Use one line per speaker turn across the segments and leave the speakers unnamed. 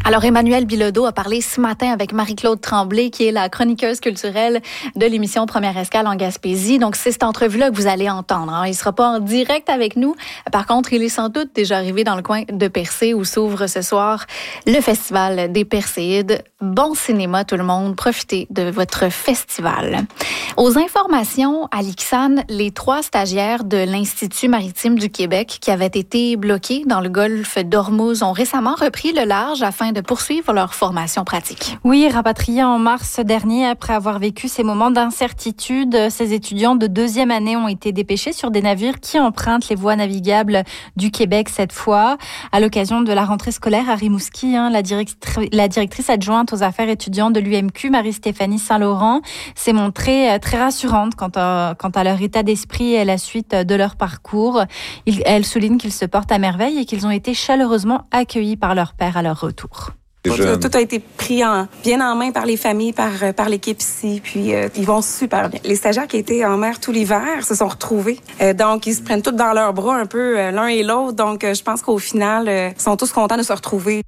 Alors, Emmanuelle Bilodeau a parlé ce matin avec Marie-Claude Tremblay, qui est la chroniqueuse culturelle de l'émission Première Escale en Gaspésie. Donc, c'est cette entrevue-là que vous allez entendre. Il ne sera pas en direct avec nous. Par contre, il est sans doute déjà arrivé dans le coin de Percé, où s'ouvre ce soir le Festival des Perséides. Bon cinéma, tout le monde. Profitez de votre festival. Aux informations, à l'Ixan, les 3 stagiaires de l'Institut maritime du Québec qui avaient été bloqués dans le golfe d'Ormuz ont récemment repris le large afin de poursuivre leur formation pratique.
Oui, rapatriés en mars dernier après avoir vécu ces moments d'incertitude, ces étudiants de 2e année ont été dépêchés sur des navires qui empruntent les voies navigables du Québec cette fois. À l'occasion de la rentrée scolaire à Rimouski, la directrice adjointe aux affaires étudiantes de l'UMQ, Marie-Stéphanie Saint-Laurent, s'est montrée très rassurante quant à leur état d'esprit et à la suite de leur parcours. Elle souligne qu'ils se portent à merveille et qu'ils ont été chaleureusement accueillis par leur père à leur retour.
Tout a été pris bien en main par les familles, par l'équipe ici, puis ils vont super bien. Les stagiaires qui étaient en mer tout l'hiver se sont retrouvés. Donc, ils se prennent tous dans leurs bras un peu l'un et l'autre. Donc, je pense qu'au final, ils sont tous contents de se retrouver.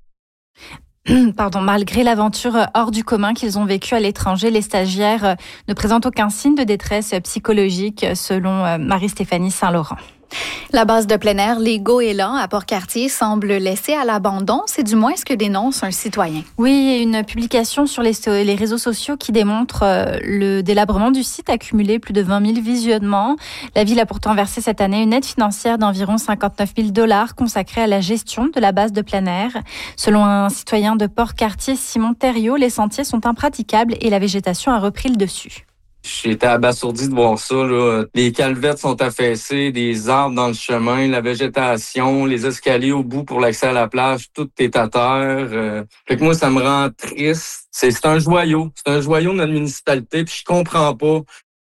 Malgré l'aventure hors du commun qu'ils ont vécue à l'étranger, les stagiaires ne présentent aucun signe de détresse psychologique, selon Marie-Stéphanie Saint-Laurent.
La base de plein air, les goélands à Port-Cartier, semble laissée à l'abandon. C'est du moins ce que dénonce un citoyen.
Oui, une publication sur les réseaux sociaux qui démontre le délabrement du site a cumulé plus de 20 000 visionnements. La ville a pourtant versé cette année une aide financière d'environ 59 000 $ consacrée à la gestion de la base de plein air. Selon un citoyen de Port-Cartier, Simon Thériault, les sentiers sont impraticables et la végétation a repris le dessus.
J'étais abasourdi de voir ça, là. Les calvettes sont affaissées, des arbres dans le chemin, la végétation, les escaliers au bout pour l'accès à la plage, tout est à terre. Fait que moi, ça me rend triste. C'est un joyau. C'est un joyau de notre municipalité, puis je comprends pas.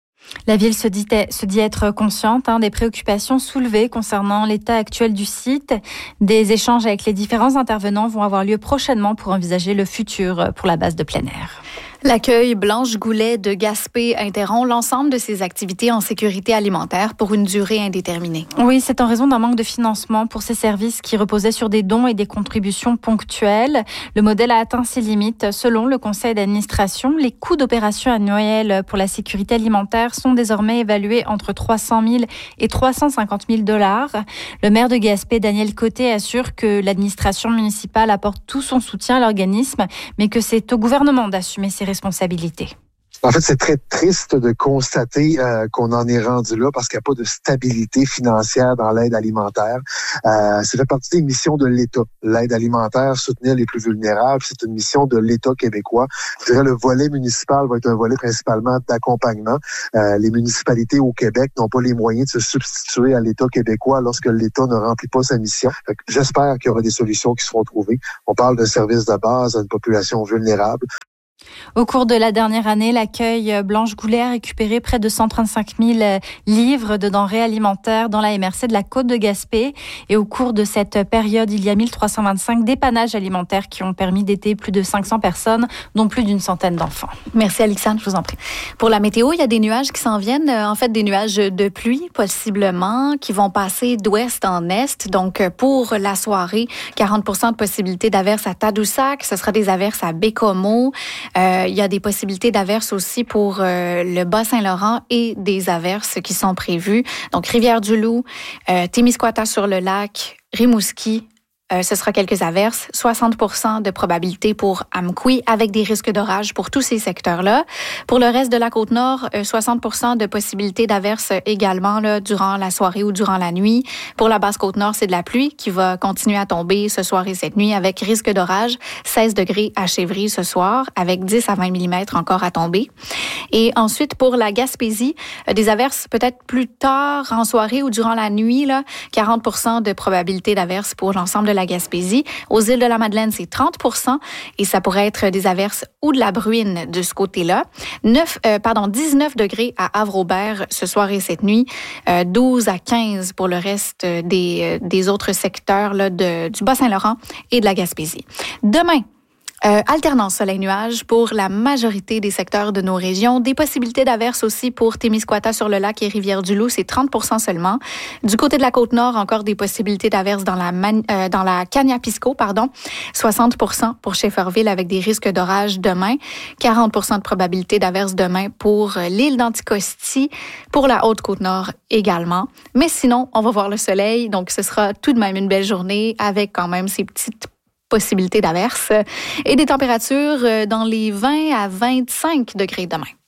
La ville se dit être consciente des préoccupations soulevées concernant l'état actuel du site. Des échanges avec les différents intervenants vont avoir lieu prochainement pour envisager le futur pour la base de plein air.
L'accueil Blanche Goulet de Gaspé interrompt l'ensemble de ses activités en sécurité alimentaire pour une durée indéterminée.
Oui, c'est en raison d'un manque de financement pour ces services qui reposaient sur des dons et des contributions ponctuelles. Le modèle a atteint ses limites. Selon le conseil d'administration, les coûts d'opération annuels pour la sécurité alimentaire sont désormais évalués entre 300 000 et 350 000 $. Le maire de Gaspé, Daniel Côté, assure que l'administration municipale apporte tout son soutien à l'organisme, mais que c'est au gouvernement d'assumer ses responsabilités.
En fait, c'est très triste de constater qu'on en est rendu là parce qu'il n'y a pas de stabilité financière dans l'aide alimentaire. Ça fait partie des missions de l'État. L'aide alimentaire, soutenir les plus vulnérables, c'est une mission de l'État québécois. Je dirais le volet municipal va être un volet principalement d'accompagnement. Les municipalités au Québec n'ont pas les moyens de se substituer à l'État québécois lorsque l'État ne remplit pas sa mission. J'espère qu'il y aura des solutions qui seront trouvées. On parle d'un service de base à une population vulnérable.
Au cours de la dernière année, l'accueil Blanche Goulet a récupéré près de 135 000 livres de denrées alimentaires dans la MRC de la Côte de Gaspé. Et au cours de cette période, il y a 1325 dépannages alimentaires qui ont permis d'aider plus de 500 personnes, dont plus d'une centaine d'enfants.
Merci Alexandre, je vous en prie. Pour la météo, il y a des nuages qui s'en viennent, en fait des nuages de pluie possiblement, qui vont passer d'ouest en est. Donc pour la soirée, 40 % de possibilité d'averses à Tadoussac, ce sera des averses à Bécomo. Il y a des possibilités d'averses aussi pour le Bas-Saint-Laurent et des averses qui sont prévues. Donc, Rivière-du-Loup, Témiscouata-sur-le-Lac, Rimouski, ce sera quelques averses, 60 % de probabilité pour Amqui avec des risques d'orage pour tous ces secteurs-là. Pour le reste de la Côte-Nord, 60 % de possibilité d'averses également là, durant la soirée ou durant la nuit. Pour la Basse-Côte-Nord, c'est de la pluie qui va continuer à tomber ce soir et cette nuit avec risque d'orage, 16 degrés à Chevry ce soir avec 10 à 20 mm encore à tomber. Et ensuite, pour la Gaspésie, des averses peut-être plus tard en soirée ou durant la nuit, là, 40 % de probabilité d'averses pour l'ensemble de la Gaspésie. Aux îles de la Madeleine, c'est 30 % et ça pourrait être des averses ou de la bruine de ce côté-là. 19 degrés à Havre-Aubert ce soir et cette nuit. 12 à 15 pour le reste des autres secteurs là, du Bas-Saint-Laurent et de la Gaspésie. Demain, Alternance soleil-nuage pour la majorité des secteurs de nos régions. Des possibilités d'averses aussi pour Témiscouata-sur-le-Lac et Rivière-du-Loup, c'est 30% seulement. Du côté de la Côte-Nord, encore des possibilités d'averses dans la Cagnapisco, 60% pour Shefferville avec des risques d'orage demain. 40% de probabilité d'averses demain pour l'île d'Anticosti, pour la Haute-Côte-Nord également. Mais sinon, on va voir le soleil, donc ce sera tout de même une belle journée avec quand même ces petites possibilités d'averses et des températures dans les 20 à 25 degrés demain.